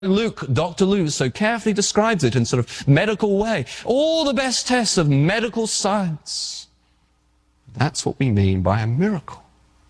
Luke, Dr. Luke, so carefully describes it in sort of medical way. All the best tests of medical science. That's what we mean by a miracle.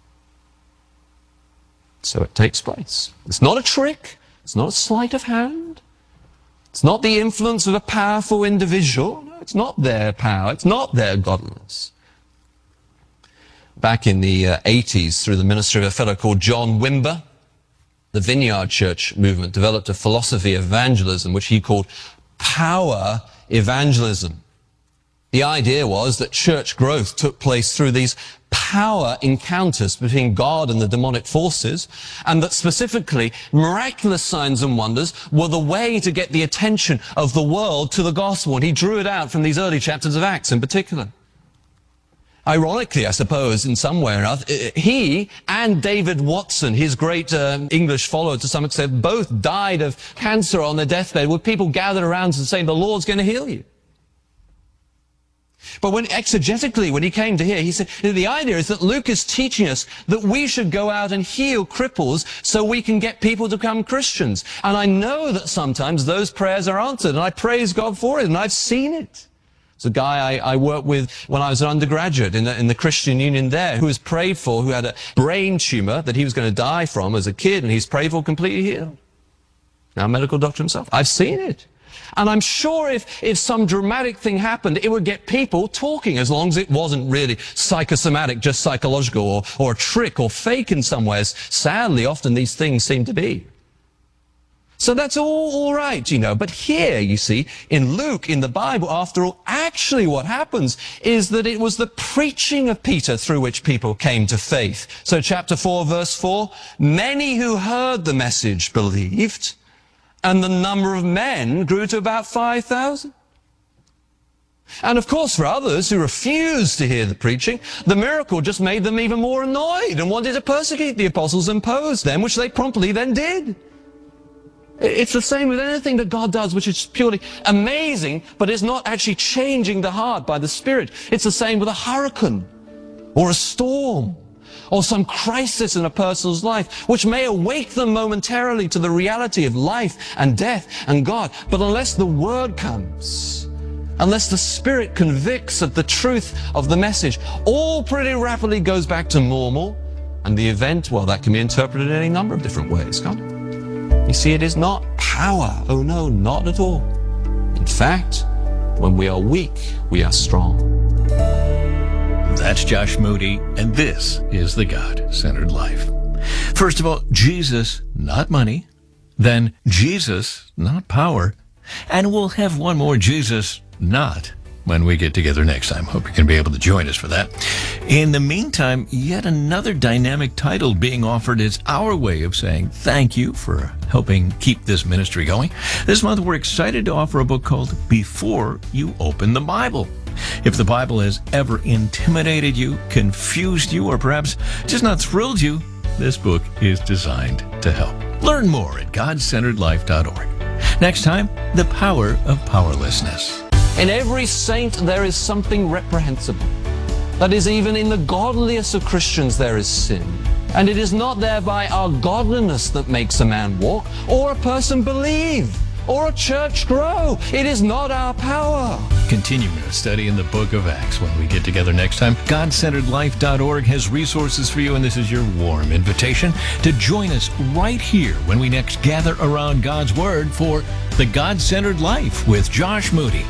So it takes place. It's not a trick. It's not a sleight of hand. It's not the influence of a powerful individual. No, it's not their power. It's not their godliness. Back in the 80s, through the ministry of a fellow called John Wimber, the Vineyard Church movement developed a philosophy of evangelism, which he called power evangelism. The idea was that church growth took place through these power encounters between God and the demonic forces, and that specifically miraculous signs and wonders were the way to get the attention of the world to the gospel. And he drew it out from these early chapters of Acts in particular. Ironically, I suppose, in some way or other, he and David Watson, his great English follower to some extent, both died of cancer on their deathbed with people gathered around and saying, the Lord's going to heal you. But when exegetically, when he came to here, he said, the idea is that Luke is teaching us that we should go out and heal cripples so we can get people to become Christians. And I know that sometimes those prayers are answered, and I praise God for it, and I've seen it. There's a guy I worked with when I was an undergraduate in the Christian Union there, who was prayed for, who had a brain tumor that he was going to die from as a kid, and he's prayed for, completely healed. Now a medical doctor himself. I've seen it. And I'm sure if some dramatic thing happened, it would get people talking, as long as it wasn't really psychosomatic, just psychological, or a trick or fake in some ways. Sadly, often these things seem to be. So that's all right, you know. But here, you see, in Luke, in the Bible, after all, actually what happens is that it was the preaching of Peter through which people came to faith. So chapter 4, verse 4, many who heard the message believed, and the number of men grew to about 5,000. And of course, for others who refused to hear the preaching, the miracle just made them even more annoyed and wanted to persecute the apostles and oppose them, which they promptly then did. It's the same with anything that God does, which is purely amazing, but is not actually changing the heart by the Spirit. It's the same with a hurricane, or a storm, or some crisis in a person's life, which may awake them momentarily to the reality of life and death and God. But unless the Word comes, unless the Spirit convicts of the truth of the message, all pretty rapidly goes back to normal, and the event, well, that can be interpreted in any number of different ways, can't it? You see, it is not power. Oh no, not at all. In fact, when we are weak, we are strong. That's Josh Moody, and this is The God-Centered Life. First of all, Jesus, not money. Then Jesus, not power. And we'll have one more Jesus, not, when we get together next time. Hope you're going to be able to join us for that. In the meantime, yet another dynamic title being offered is our way of saying thank you for helping keep this ministry going. This month, we're excited to offer a book called Before You Open the Bible. If the Bible has ever intimidated you, confused you, or perhaps just not thrilled you, this book is designed to help. Learn more at godcenteredlife.org. Next time, the power of powerlessness. In every saint there is something reprehensible. That is, even in the godliest of Christians there is sin. And it is not thereby our godliness that makes a man walk, or a person believe, or a church grow. It is not our power. Continuing our study in the book of Acts when we get together next time. GodCenteredLife.org has resources for you, and this is your warm invitation to join us right here when we next gather around God's Word for The God-Centered Life with Josh Moody.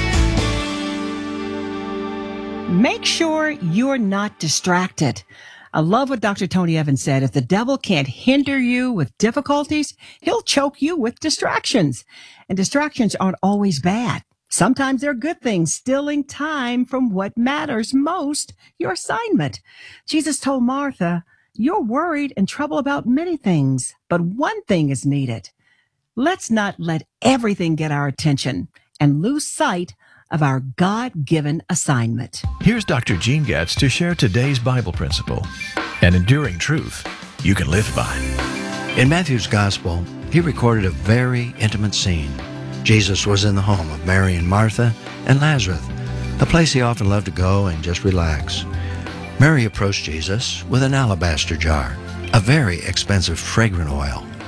Make sure you're not distracted. I love what Dr. Tony Evans said. If the devil can't hinder you with difficulties, he'll choke you with distractions. And distractions aren't always bad. Sometimes they're good things, stealing time from what matters most, your assignment. Jesus told Martha, you're worried and troubled about many things, but one thing is needed. Let's not let everything get our attention and lose sight of our God-given assignment. Here's Dr. Gene Getz to share today's Bible principle, an enduring truth you can live by. In Matthew's Gospel, he recorded a very intimate scene. Jesus was in the home of Mary and Martha and Lazarus, a place he often loved to go and just relax. Mary approached Jesus with an alabaster jar, a very expensive fragrant oil.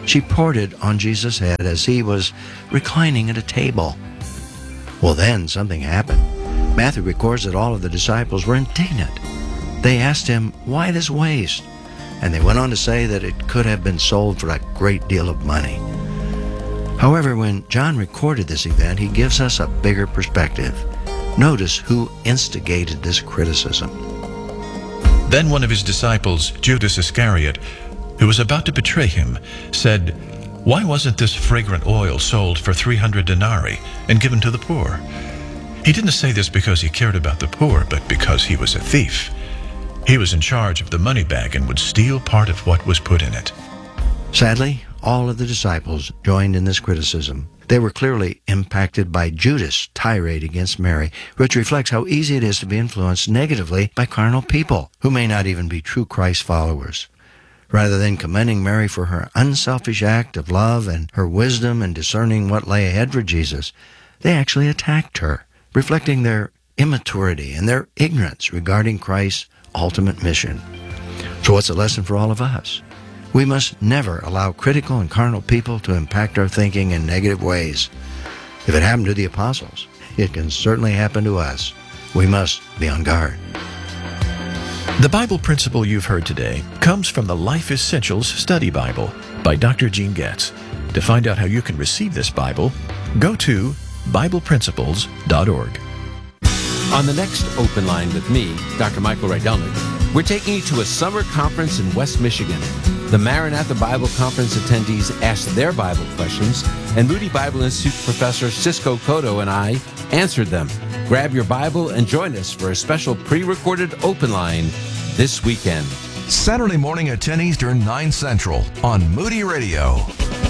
She poured it on Jesus' head as he was reclining at a table. Well, then something happened. Matthew records that all of the disciples were indignant. They asked him, "Why this waste?" And they went on to say that it could have been sold for a great deal of money. However, when John recorded this event, he gives us a bigger perspective. Notice who instigated this criticism. Then one of his disciples, Judas Iscariot, who was about to betray him, said, "Why wasn't this fragrant oil sold for 300 denarii and given to the poor?" He didn't say this because he cared about the poor, but because he was a thief. He was in charge of the money bag and would steal part of what was put in it. Sadly, all of the disciples joined in this criticism. They were clearly impacted by Judas' tirade against Mary, which reflects how easy it is to be influenced negatively by carnal people who may not even be true Christ followers. Rather than commending Mary for her unselfish act of love and her wisdom in discerning what lay ahead for Jesus, they actually attacked her, reflecting their immaturity and their ignorance regarding Christ's ultimate mission. So what's the lesson for all of us? We must never allow critical and carnal people to impact our thinking in negative ways. If it happened to the apostles, it can certainly happen to us. We must be on guard. The Bible principle you've heard today comes from the Life Essentials Study Bible by Dr. Gene Getz. To find out how you can receive this Bible, go to BiblePrinciples.org. On the next Open Line with me, Dr. Michael Rydelnik, we're taking you to a summer conference in West Michigan. The Maranatha Bible Conference attendees asked their Bible questions, and Moody Bible Institute Professor Cisco Cotto and I answered them. Grab your Bible and join us for a special pre-recorded Open Line this weekend. Saturday morning at 10 Eastern, 9 Central on Moody Radio.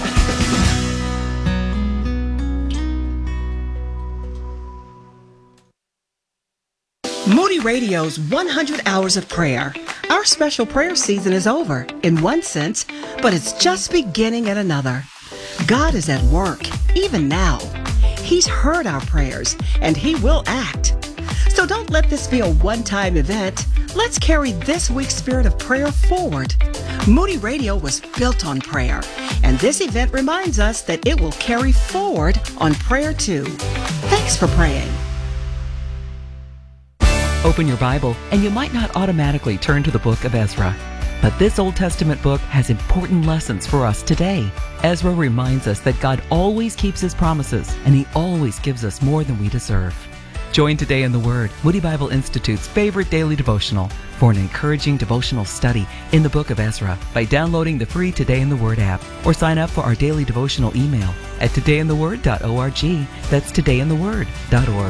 Moody Radio's 100 Hours of Prayer. Our special prayer season is over, in one sense, but it's just beginning in another. God is at work, even now. He's heard our prayers, and He will act. So don't let this be a one-time event. Let's carry this week's spirit of prayer forward. Moody Radio was built on prayer, and this event reminds us that it will carry forward on prayer too. Thanks for praying. Open your Bible, and you might not automatically turn to the book of Ezra. But this Old Testament book has important lessons for us today. Ezra reminds us that God always keeps His promises, and He always gives us more than we deserve. Join Today in the Word, Moody Bible Institute's favorite daily devotional, for an encouraging devotional study in the book of Ezra by downloading the free Today in the Word app, or sign up for our daily devotional email at todayintheword.org. That's todayintheword.org.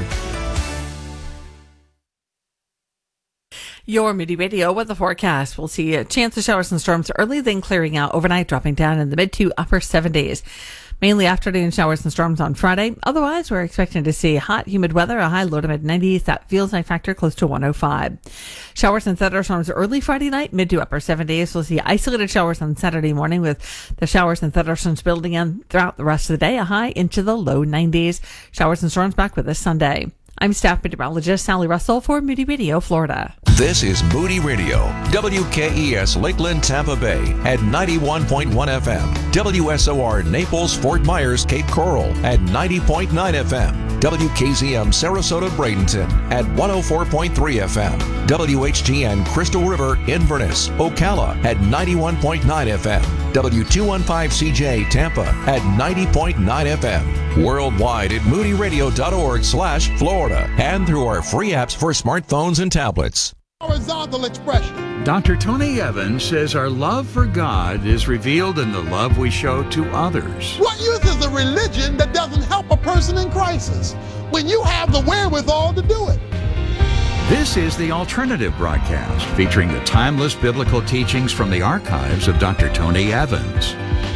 Your Moody Radio weather forecast. We'll see a chance of showers and storms early, then clearing out overnight, dropping down in the mid to upper 70s. Mainly afternoon showers and storms on Friday. Otherwise, we're expecting to see hot, humid weather, a high low to mid 90s. That feels night factor close to 105. Showers and thunderstorms early Friday night, mid to upper 70s. We'll see isolated showers on Saturday morning, with the showers and thunderstorms building in throughout the rest of the day, a high into the low 90s. Showers and storms back with us Sunday. I'm staff meteorologist Sally Russell for Moody Radio, Florida. This is Moody Radio, WKES Lakeland, Tampa Bay at 91.1 FM, WSOR Naples, Fort Myers, Cape Coral at 90.9 FM, WKZM Sarasota, Bradenton at 104.3 FM, WHGN Crystal River, Inverness, Ocala at 91.9 FM, W215CJ Tampa at 90.9 FM, worldwide at moodyradio.org/Florida, and through our free apps for smartphones and tablets. Horizontal expression. Dr. Tony Evans says our love for God is revealed in the love we show to others. What use is a religion that doesn't help a person in crisis when you have the wherewithal to do it? This is the Alternative Broadcast, featuring the timeless biblical teachings from the archives of Dr. Tony Evans.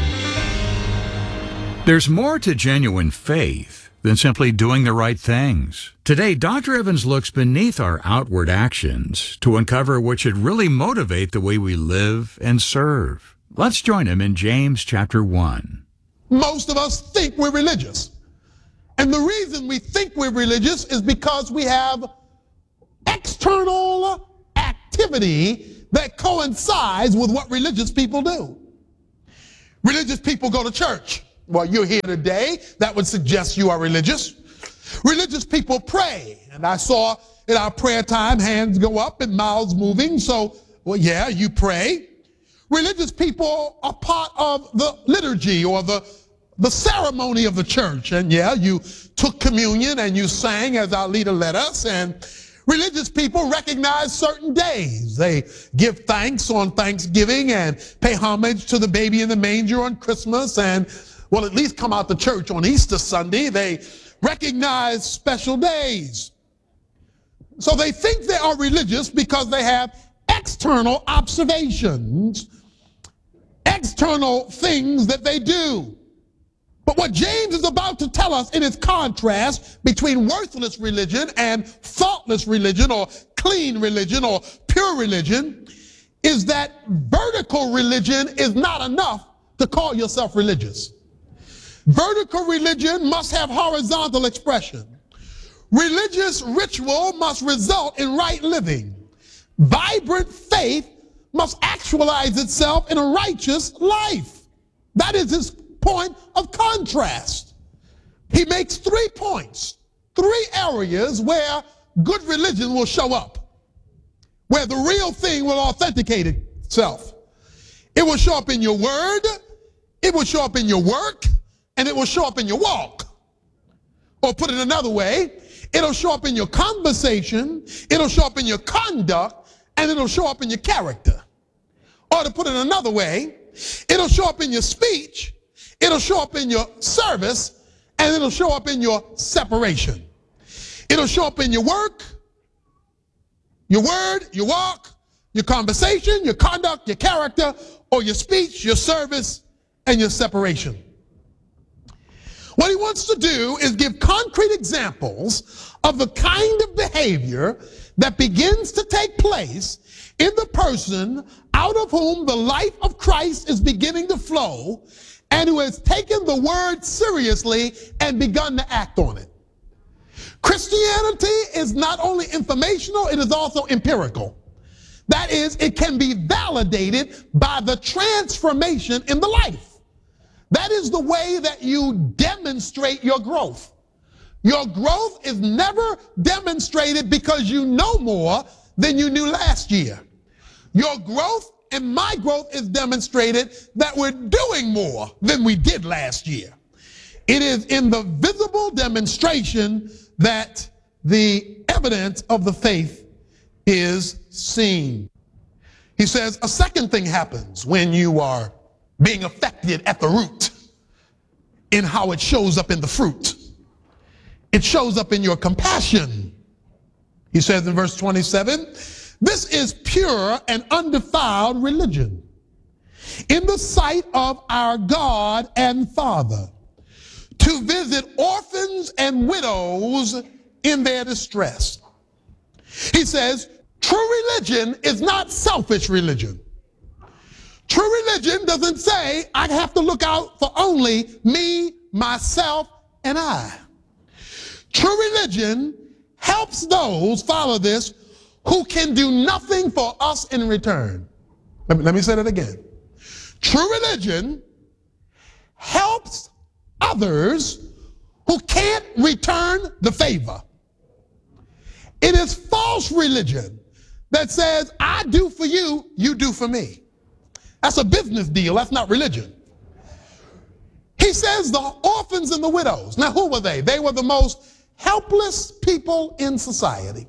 There's more to genuine faith than simply doing the right things. Today, Dr. Evans looks beneath our outward actions to uncover what should really motivate the way we live and serve. Let's join him in James chapter 1. Most of us think we're religious. And the reason we think we're religious is because we have external activity that coincides with what religious people do. Religious people go to church. Well, you're here today. That would suggest you are religious. Religious people pray. And I saw in our prayer time hands go up and mouths moving. So, well, yeah, you pray. Religious people are part of the liturgy or the ceremony of the church. And yeah, you took communion and you sang as our leader led us. And religious people recognize certain days. They give thanks on Thanksgiving and pay homage to the baby in the manger on Christmas and, well, at least come out to church on Easter Sunday. They recognize special days. So they think they are religious because they have external observations, external things that they do. But what James is about to tell us in its contrast between worthless religion and faultless religion or clean religion or pure religion is that vertical religion is not enough to call yourself religious. Vertical religion must have horizontal expression. Religious ritual must result in right living. Vibrant faith must actualize itself in a righteous life. That is his point of contrast. He makes 3 points, 3 areas where good religion will show up, where the real thing will authenticate itself. It will show up in your word, it will show up in your work, and it will show up in your walk. Or put it another way, it'll show up in your conversation, it'll show up in your conduct, and it'll show up in your character. Or to put it another way, it'll show up in your speech, it'll show up in your service, and it'll show up in your separation. It'll show up in your work, your word, your walk, your conversation, your conduct, your character, or your speech, your service, and your separation. What he wants to do is give concrete examples of the kind of behavior that begins to take place in the person out of whom the life of Christ is beginning to flow and who has taken the word seriously and begun to act on it. Christianity is not only informational, it is also empirical. That is, it can be validated by the transformation in the life. That is the way that you demonstrate your growth. Your growth is never demonstrated because you know more than you knew last year. Your growth and my growth is demonstrated that we're doing more than we did last year. It is in the visible demonstration that the evidence of the faith is seen. He says a second thing happens when you are being affected at the root in how it shows up in the fruit. It shows up in your compassion. He says in verse 27, this is pure and undefiled religion in the sight of our God and Father, to visit orphans and widows in their distress. He says, true religion is not selfish religion. True religion doesn't say I have to look out for only me, myself, and I. True religion helps those, follow this, who can do nothing for us in return. Let me say that again. True religion helps others who can't return the favor. It is false religion that says, I do for you, you do for me. That's a business deal. That's not religion. He says the orphans and the widows. Now, who were they? They were the most helpless people in society.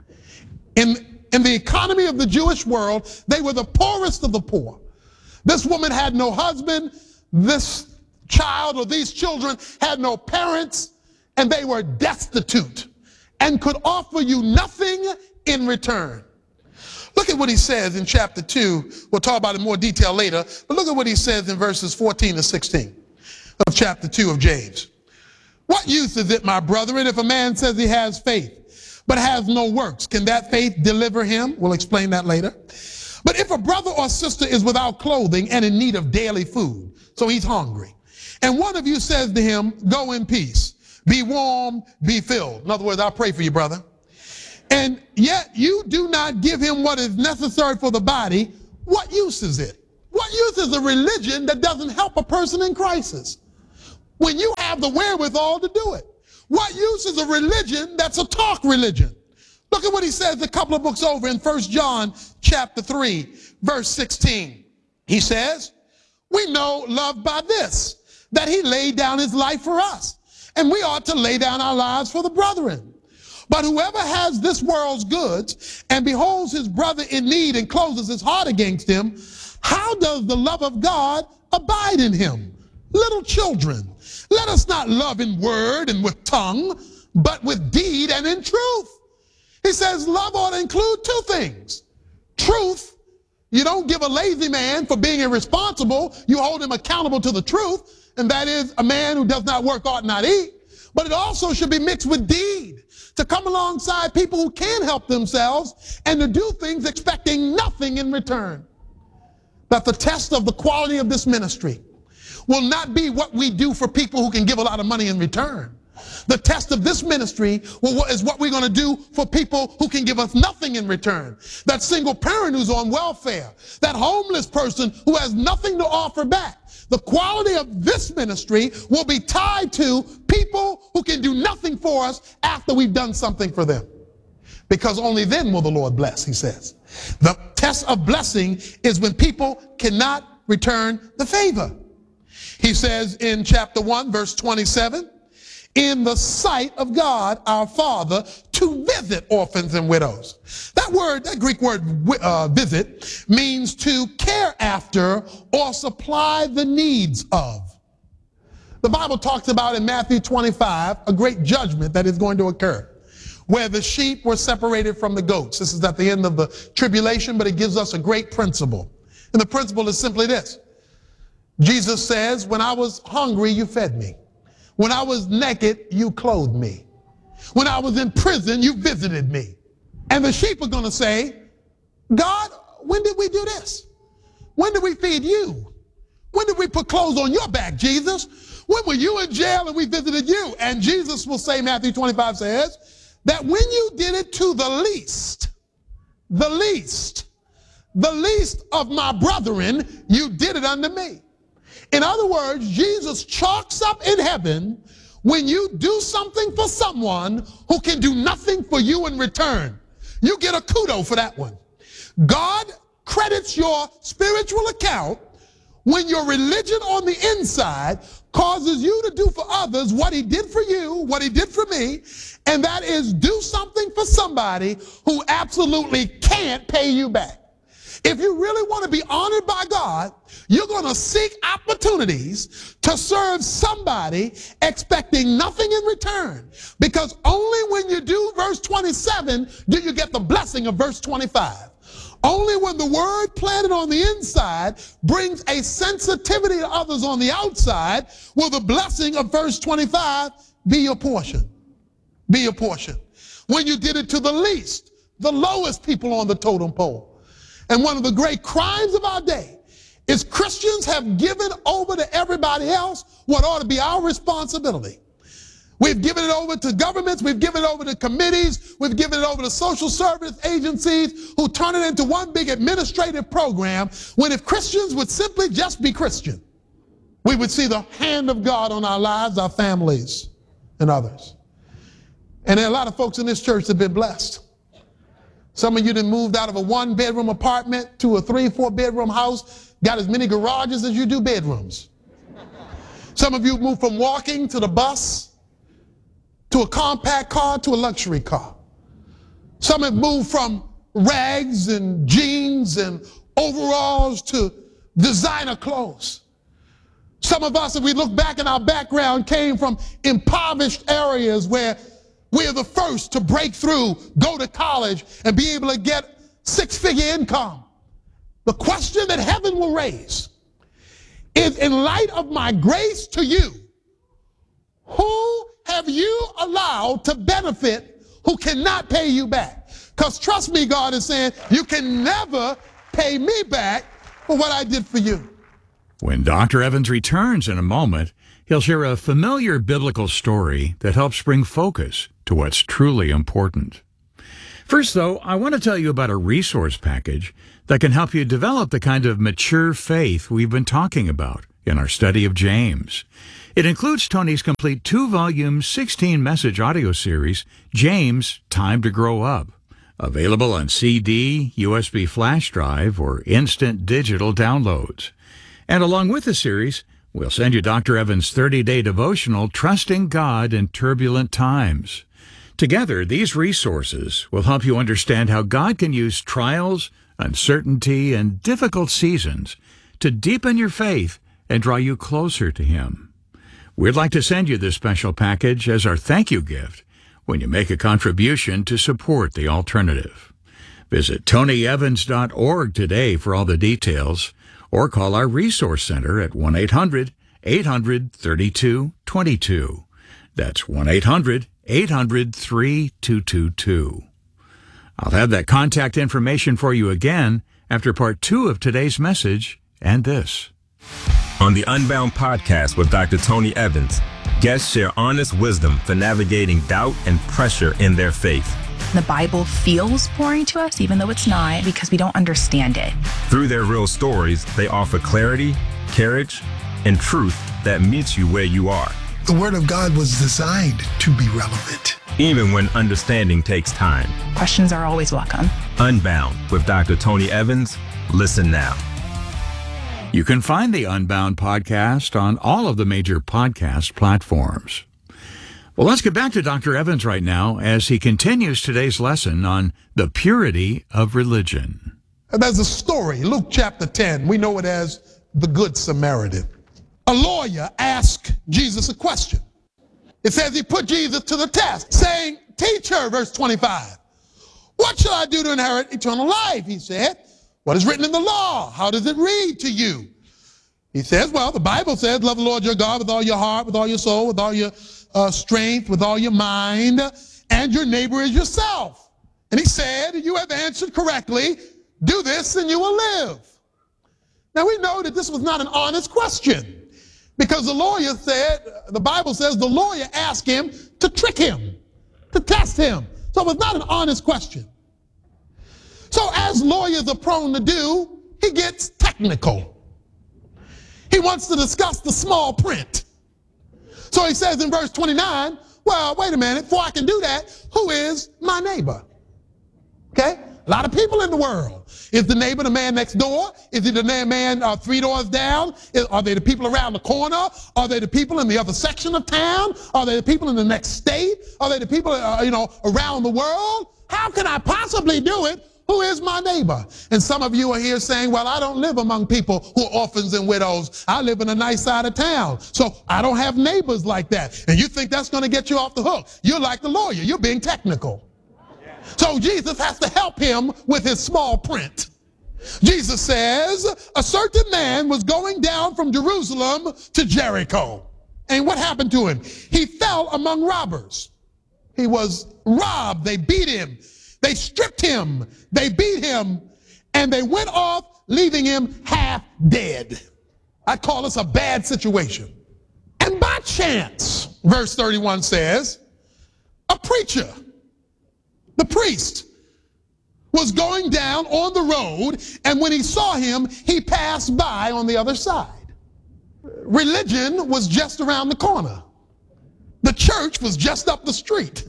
In the economy of the Jewish world, they were the poorest of the poor. This woman had no husband. This child or these children had no parents, and they were destitute and could offer you nothing in return. Look at what he says in chapter 2. We'll talk about it in more detail later, but look at what he says in verses 14 to 16 of chapter 2 of James. What use is it, my brethren, if a man says he has faith, but has no works? Can that faith deliver him? We'll explain that later. But if a brother or sister is without clothing and in need of daily food, so he's hungry, and one of you says to him, go in peace, be warm, be filled. In other words, I'll pray for you, brother. And yet you do not give him what is necessary for the body, what use is it? What What use is a religion that doesn't help a person in crisis when you have the wherewithal to do it? What use is a religion that's a talk religion? Look at what he says a couple of books over in 1 John chapter 3, verse 16. He says, we know love by this, that he laid down his life for us, and we ought to lay down our lives for the brethren. But whoever has this world's goods and beholds his brother in need and closes his heart against him, how does the love of God abide in him? Little children, let us not love in word and with tongue, but with deed and in truth. He says love ought to include two things. Truth, you don't give a lazy man for being irresponsible, you hold him accountable to the truth, and that is a man who does not work ought not eat. But it also should be mixed with deed, to come alongside people who can help themselves and to do things expecting nothing in return. That the test of the quality of this ministry will not be what we do for people who can give a lot of money in return. The test of this ministry is what we're going to do for people who can give us nothing in return. That single parent who's on welfare, that homeless person who has nothing to offer back. The quality of this ministry will be tied to people who can do nothing for us after we've done something for them. Because only then will the Lord bless, he says. The test of blessing is when people cannot return the favor. He says in chapter 1, verse 27, in the sight of God, our Father, to visit orphans and widows. That word, that Greek word visit, means to care after or supply the needs of. The Bible talks about in Matthew 25 a great judgment that is going to occur, where the sheep were separated from the goats. This is at the end of the tribulation, but it gives us a great principle. And the principle is simply this. Jesus says, when I was hungry, you fed me. When I was naked, you clothed me. When I was in prison, you visited me. And the sheep are going to say, God, when did we do this? When did we feed you? When did we put clothes on your back, Jesus? When were you in jail and we visited you? And Jesus will say, Matthew 25 says, that when you did it to the least of my brethren, you did it unto me. In other words, Jesus chalks up in heaven when you do something for someone who can do nothing for you in return. You get a kudo for that one. God credits your spiritual account when your religion on the inside causes you to do for others what he did for you, what he did for me, and that is do something for somebody who absolutely can't pay you back. If you really want to be honored by God, you're going to seek opportunities to serve somebody expecting nothing in return. Because only when you do verse 27 do you get the blessing of verse 25. Only when the word planted on the inside brings a sensitivity to others on the outside will the blessing of verse 25 be your portion. Be your portion. When you did it to the least, the lowest people on the totem pole. And one of the great crimes of our day is Christians have given over to everybody else what ought to be our responsibility. We've given it over to governments, we've given it over to committees, we've given it over to social service agencies who turn it into one big administrative program, when if Christians would simply just be Christian, we would see the hand of God on our lives, our families, and others. And there are a lot of folks in this church that have been blessed. Some of you that moved out of a 1-bedroom apartment to a 3-4 bedroom house, got as many garages as you do bedrooms. Some of you moved from walking to the bus, to a compact car, to a luxury car. Some have moved from rags and jeans and overalls to designer clothes. Some of us, if we look back in our background, came from impoverished areas where we're the first to break through, go to college, and be able to get 6-figure income. The question that heaven will raise is, in light of my grace to you, who have you allowed to benefit who cannot pay you back? Because trust me, God is saying, you can never pay me back for what I did for you. When Dr. Evans returns in a moment, he'll share a familiar biblical story that helps bring focus to what's truly important. First, though, I want to tell you about a resource package that can help you develop the kind of mature faith we've been talking about in our study of James. It includes Tony's complete 2-volume, 16-message audio series, James, Time to Grow Up, available on CD, USB flash drive, or instant digital downloads. And along with the series, we'll send you Dr. Evans' 30-day devotional, Trusting God in Turbulent Times. Together, these resources will help you understand how God can use trials, uncertainty, and difficult seasons to deepen your faith and draw you closer to Him. We'd like to send you this special package as our thank you gift when you make a contribution to support the alternative. Visit tonyevans.org today for all the details, or call our Resource Center at 1-800-800-3222. That's 1-800-800-3222. I'll have that contact information for you again after part 2 of today's message and this. On the Unbound podcast with Dr. Tony Evans, guests share honest wisdom for navigating doubt and pressure in their faith. The Bible feels boring to us, even though it's not, because we don't understand it. Through their real stories, they offer clarity, courage, and truth that meets you where you are. The Word of God was designed to be relevant, even when understanding takes time. Questions are always welcome. Unbound with Dr. Tony Evans. Listen now. You can find the Unbound podcast on all of the major podcast platforms. Well, let's get back to Dr. Evans right now as he continues today's lesson on the purity of religion. There's a story, Luke chapter 10. We know it as the Good Samaritan. A lawyer asked Jesus a question. It says he put Jesus to the test, saying, "Teacher," verse 25, "what shall I do to inherit eternal life?" He said, "What is written in the law? How does it read to you?" He says, "Well, the Bible says, love the Lord your God with all your heart, with all your soul, with all your strength, with all your mind, and your neighbor is yourself." And he said, "You have answered correctly. Do this and you will live." Now we know that this was not an honest question, because the lawyer said, the Bible says the lawyer asked him to trick him, to test him. So it was not an honest question. So as lawyers are prone to do, he gets technical. He wants to discuss the small print. So he says in verse 29, well, wait a minute, before I can do that, who is my neighbor? Okay? A lot of people in the world. Is the neighbor the man next door? Is it the man 3 doors down? Are they the people around the corner? Are they the people in the other section of town? Are they the people in the next state? Are they the people, around the world? How can I possibly do it? Who is my neighbor? And some of you are here saying, well, I don't live among people who are orphans and widows. I live in a nice side of town, so I don't have neighbors like that. And you think that's going to get you off the hook. You're like the lawyer. You're being technical. So Jesus has to help him with his small print. Jesus says, a certain man was going down from Jerusalem to Jericho. And what happened to him? He fell among robbers. He was robbed. They beat him. They stripped him, they beat him, and they went off, leaving him half dead. I call this a bad situation. And by chance, verse 31 says, a preacher, the priest, was going down on the road, and when he saw him, he passed by on the other side. Religion was just around the corner. The church was just up the street.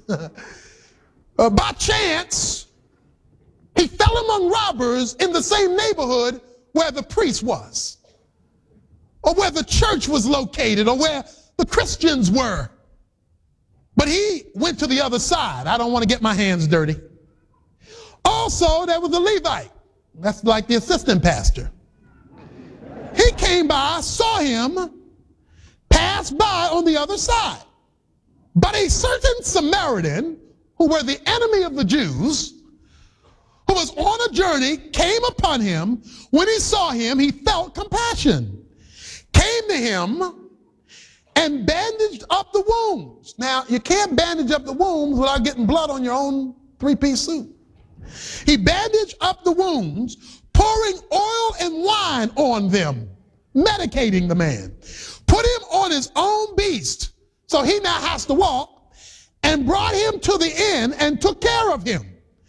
By chance, he fell among robbers in the same neighborhood where the priest was, or where the church was located, or where the Christians were. But he went to the other side. I don't want to get my hands dirty. Also, there was a Levite. That's like the assistant pastor. He came by, saw him, passed by on the other side. But a certain Samaritan, who were the enemy of the Jews, who was on a journey, came upon him. When he saw him, he felt compassion, came to him, and bandaged up the wounds. Now, you can't bandage up the wounds without getting blood on your own 3-piece suit. He bandaged up the wounds, pouring oil and wine on them, medicating the man. Put him on his own beast, so he now has to walk, and brought him to the inn and took care of him.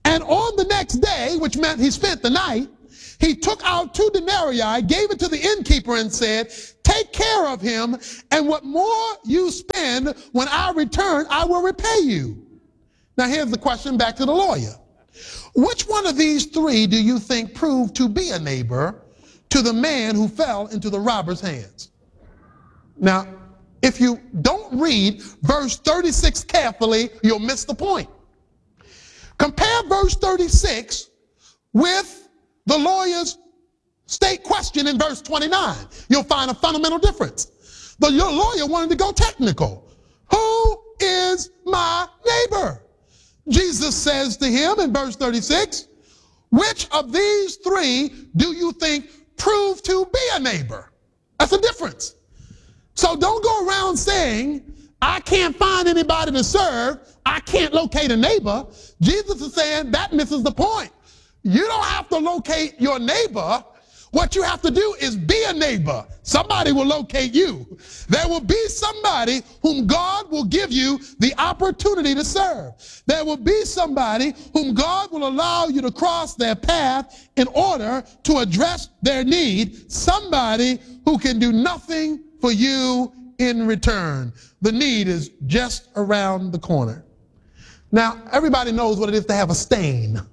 And on the next day, which meant he spent the night, he took out 2 denarii, gave it to the innkeeper and said, take care of him, and what more you spend when I return, I will repay you. Now here's the question back to the lawyer. Which one of these 3 do you think proved to be a neighbor to the man who fell into the robber's hands? Now, if you don't read verse 36 carefully, you'll miss the point. Compare verse 36 with the lawyer's state question in verse 29. You'll find a fundamental difference. The lawyer wanted to go technical. Who is my neighbor? Jesus says to him in verse 36, which of these 3 do you think proved to be a neighbor? That's a difference. So don't go around saying, I can't find anybody to serve. I can't locate a neighbor. Jesus is saying that misses the point. You don't have to locate your neighbor. What you have to do is be a neighbor. Somebody will locate you. There will be somebody whom God will give you the opportunity to serve. There will be somebody whom God will allow you to cross their path in order to address their need. Somebody who can do nothing for you in return. The need is just around the corner. Now, everybody knows what it is to have a stain.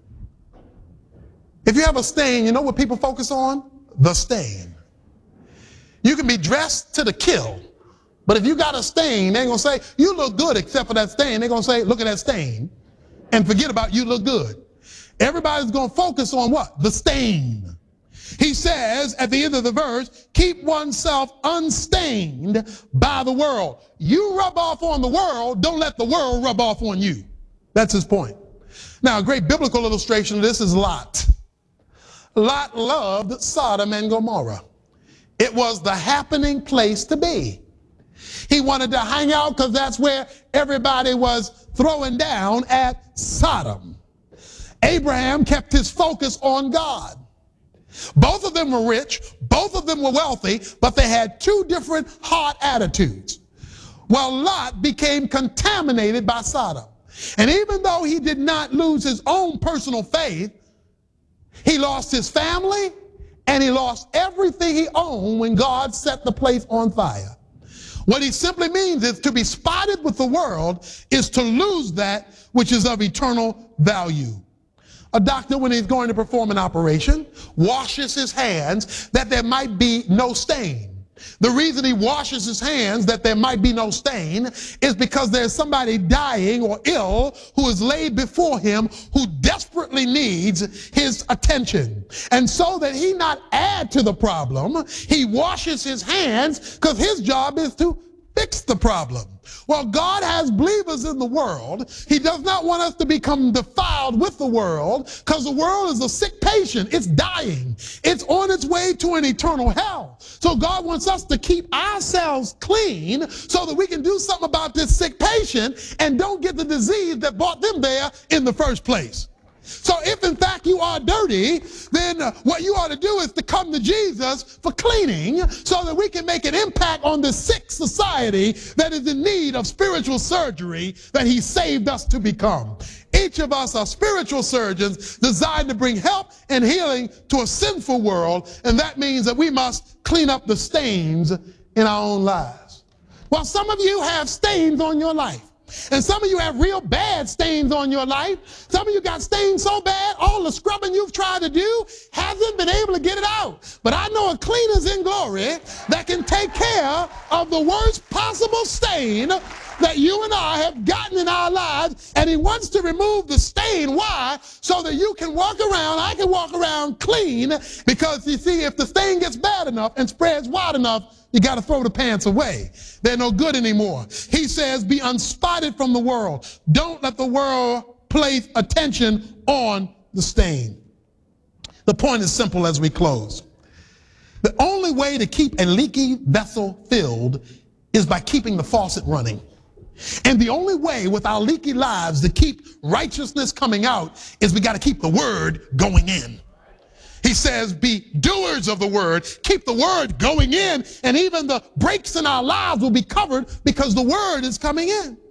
If you have a stain, you know what people focus on? The stain. You can be dressed to the kill, but if you got a stain, they ain't gonna say, you look good except for that stain. They're gonna say, look at that stain, and forget about you look good. Everybody's gonna focus on what? The stain. He says at the end of the verse, keep oneself unstained by the world. You rub off on the world, don't let the world rub off on you. That's his point. Now, a great biblical illustration of this is Lot. Lot loved Sodom and Gomorrah. It was the happening place to be. He wanted to hang out because that's where everybody was throwing down at Sodom. Abraham kept his focus on God. Both of them were rich, both of them were wealthy, but they had 2 different heart attitudes. Well, Lot became contaminated by Sodom. And even though he did not lose his own personal faith, he lost his family and he lost everything he owned when God set the place on fire. What he simply means is to be spotted with the world is to lose that which is of eternal value. A doctor, when he's going to perform an operation, washes his hands that there might be no stain. The reason he washes his hands that there might be no stain is because there's somebody dying or ill who is laid before him who desperately needs his attention. And so that he not add to the problem, he washes his hands because his job is to fix the problem. Well, God has believers in the world. He does not want us to become defiled with the world because the world is a sick patient. It's dying. It's on its way to an eternal hell. So God wants us to keep ourselves clean so that we can do something about this sick patient and don't get the disease that brought them there in the first place. So if in fact you are dirty, then what you ought to do is to come to Jesus for cleaning so that we can make an impact on this sick society that is in need of spiritual surgery that he saved us to become. Each of us are spiritual surgeons designed to bring help and healing to a sinful world, and that means that we must clean up the stains in our own lives. Well, some of you have stains on your life. And some of you have real bad stains on your life. Some of you got stains so bad, all the scrubbing you've tried to do hasn't been able to get it out. But I know a cleaner's in glory that can take care of the worst possible stain that you and I have gotten in our lives, and he wants to remove the stain. Why? So that you can walk around, I can walk around clean, because you see, if the stain gets bad enough and spreads wide enough, you got to throw the pants away. They're no good anymore. He says, be unspotted from the world. Don't let the world place attention on the stain. The point is simple as we close. The only way to keep a leaky vessel filled is by keeping the faucet running. And the only way with our leaky lives to keep righteousness coming out is we got to keep the word going in. He says, be doers of the word, keep the word going in, and even the breaks in our lives will be covered because the word is coming in.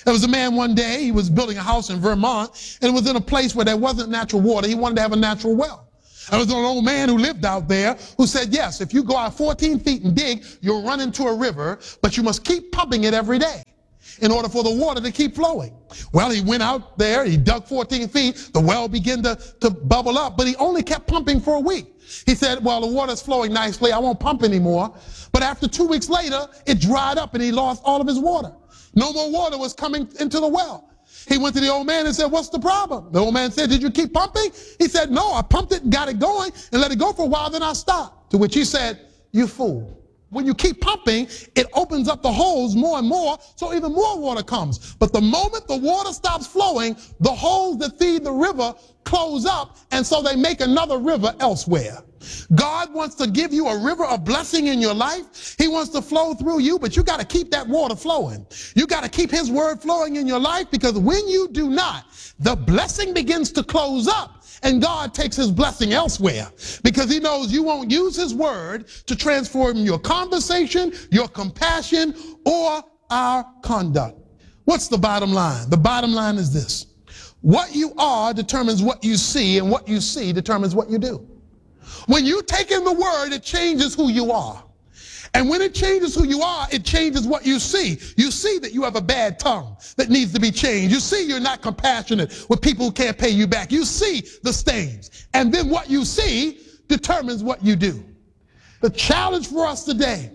There was a man one day, he was building a house in Vermont, and it was in a place where there wasn't natural water. He wanted to have a natural well. There was an old man who lived out there who said, yes, if you go out 14 feet and dig, you'll run into a river, but you must keep pumping it every day in order for the water to keep flowing. Well, he went out there, he dug 14 feet, the well began to bubble up, but he only kept pumping for a week. He said, well, the water's flowing nicely, I won't pump anymore. But after 2 weeks later, it dried up and he lost all of his water. No more water was coming into the well. He went to the old man and said, what's the problem? The old man said, did you keep pumping? He said, no, I pumped it and got it going and let it go for a while, then I stopped. To which he said, you fool. When you keep pumping, it opens up the holes more and more, so even more water comes. But the moment the water stops flowing, the holes that feed the river close up, and so they make another river elsewhere. God wants to give you a river of blessing in your life. He wants to flow through you, but you got to keep that water flowing. You got to keep his word flowing in your life, because when you do not, the blessing begins to close up. And God takes his blessing elsewhere, because he knows you won't use his word to transform your conversation, your compassion, or our conduct. What's the bottom line? The bottom line is this. What you are determines what you see, and what you see determines what you do. When you take in the word, it changes who you are. And when it changes who you are, it changes what you see. You see that you have a bad tongue that needs to be changed. You see you're not compassionate with people who can't pay you back. You see the stains. And then what you see determines what you do. The challenge for us today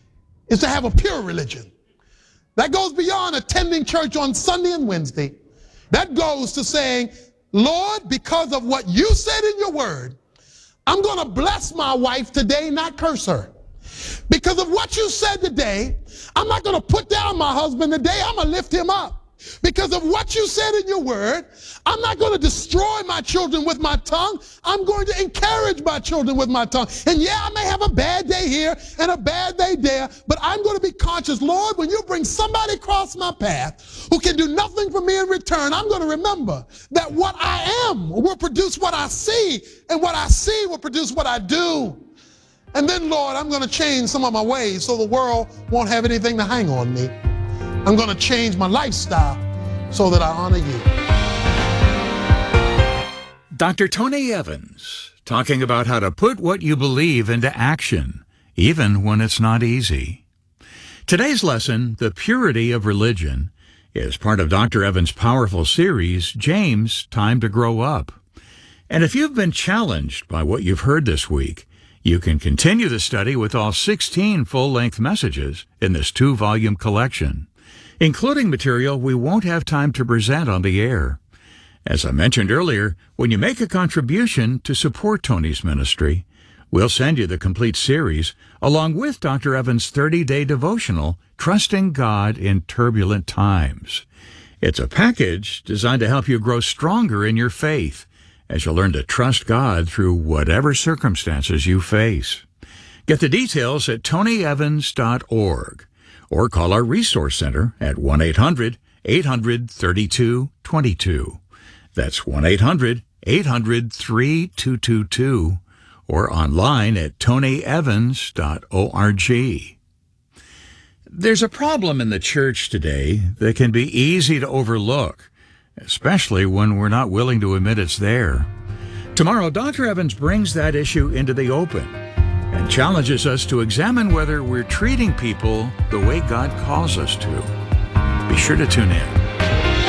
is to have a pure religion. That goes beyond attending church on Sunday and Wednesday. That goes to saying, Lord, because of what you said in your word, I'm going to bless my wife today, not curse her. Because of what you said today, I'm not going to put down my husband today. I'm going to lift him up. Because of what you said in your word, I'm not going to destroy my children with my tongue. I'm going to encourage my children with my tongue. And yeah, I may have a bad day here and a bad day there, but I'm going to be conscious, Lord, when you bring somebody across my path who can do nothing for me in return, I'm going to remember that what I am will produce what I see, and what I see will produce what I do. And then, Lord, I'm going to change some of my ways so the world won't have anything to hang on me. I'm going to change my lifestyle so that I honor you. Dr. Tony Evans, talking about how to put what you believe into action, even when it's not easy. Today's lesson, The Purity of Religion, is part of Dr. Evans' powerful series, James, Time to Grow Up. And if you've been challenged by what you've heard this week, you can continue the study with all 16 full-length messages in this 2-volume collection, including material we won't have time to present on the air. As I mentioned earlier, when you make a contribution to support Tony's ministry, we'll send you the complete series along with Dr. Evans' 30-day devotional, Trusting God in Turbulent Times. It's a package designed to help you grow stronger in your faith as you learn to trust God through whatever circumstances you face. Get the details at tonyevans.org or call our resource center at 1-800-800-3222. That's 1-800-800-3222 or online at tonyevans.org. There's a problem in the church today that can be easy to overlook, especially when we're not willing to admit it's there. Tomorrow, Dr. Evans brings that issue into the open and challenges us to examine whether we're treating people the way God calls us to. Be sure to tune in.